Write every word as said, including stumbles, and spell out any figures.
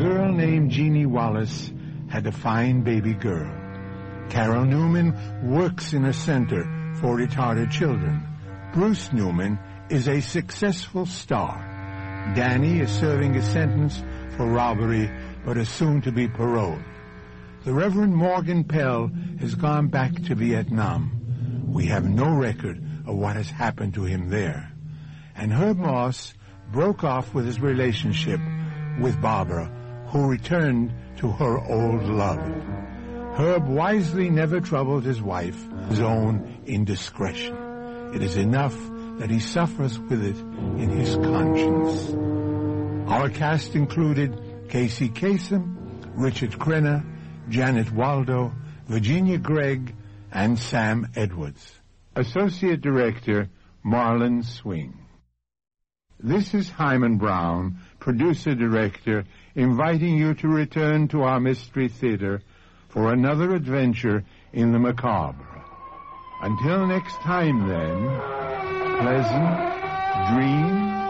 girl named Jeannie Wallace had a fine baby girl. Carol Newman works in a center for retarded children. Bruce Newman is a successful star. Danny is serving a sentence for robbery, but is soon to be paroled. The Reverend Morgan Pell has gone back to Vietnam. We have no record of what has happened to him there. And Herb Moss broke off with his relationship with Barbara, who returned to her old love. Herb wisely never troubled his wife, his own indiscretion. It is enough that he suffers with it in his conscience. Our cast included Casey Kasem, Richard Crenna, Janet Waldo, Virginia Gregg, and Sam Edwards. Associate Director, Marlon Swing. This is Hyman Brown, producer-director, inviting you to return to our Mystery Theater for another adventure in the macabre. Until next time, then, pleasant dreams.